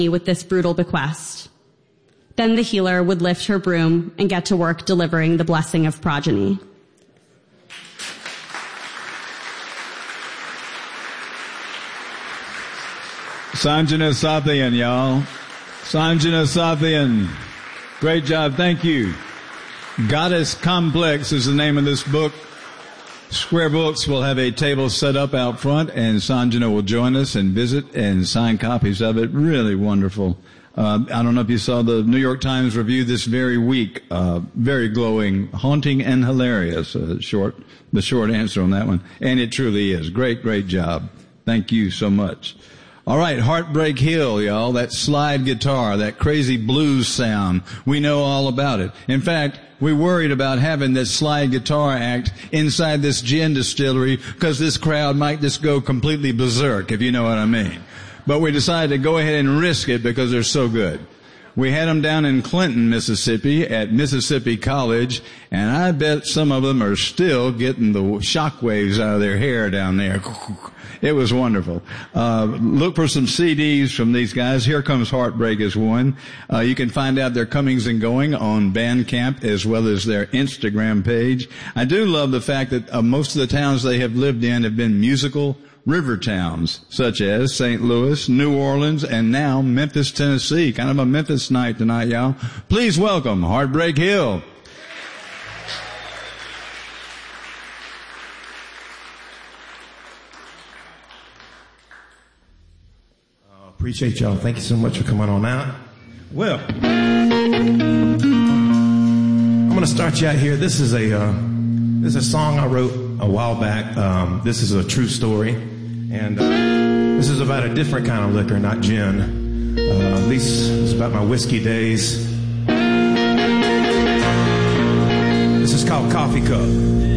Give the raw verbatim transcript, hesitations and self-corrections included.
with this brutal bequest. Then the healer would lift her broom and get to work delivering the blessing of progeny. Sanjana Sathian, y'all. Sanjana Sathian. Great job. Thank you. Goddess Complex is the name of this book. Square Books will have a table set up out front, and Sanjana will join us and visit and sign copies of it. Really wonderful. Uh, I don't know if you saw the New York Times review this very week. Uh, very glowing, haunting, and hilarious. Uh, short, the short answer on that one. And it truly is. Great, great job. Thank you so much. All right, Heartbreak Hill, y'all. That slide guitar, that crazy blues sound. We know all about it. In fact, we worried about having this slide guitar act inside this gin distillery because this crowd might just go completely berserk, if you know what I mean. But we decided to go ahead and risk it because they're so good. We had them down in Clinton, Mississippi at Mississippi College, and I bet some of them are still getting the shockwaves out of their hair down there. It was wonderful. Uh, look for some C Ds from these guys. Here Comes Heartbreak is one. Uh, you can find out their comings and going on Bandcamp as well as their Instagram page. I do love the fact that uh, most of the towns they have lived in have been musical river towns, such as Saint Louis, New Orleans, and now Memphis, Tennessee. Kind of a Memphis night tonight, y'all. Please welcome Heartbreak Hill. Uh, appreciate y'all. Thank you so much for coming on out. Well, I'm going to start you out here. This is a uh, this is a song I wrote a while back. Um, this is a true story. And uh, this is about a different kind of liquor, not gin. Uh, at least it's about my whiskey days. This is called Coffee Cup.